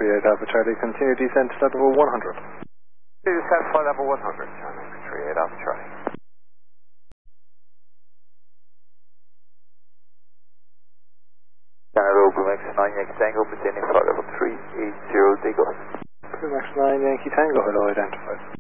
38 Alpha Charlie, continue descent to level 100. Descent for level 100, Charlie, 38 Alpha Charlie. Canada Max 9 Yankee Tango, maintaining flight level 380, take off. Max 9 Yankee Tango, hello, identified.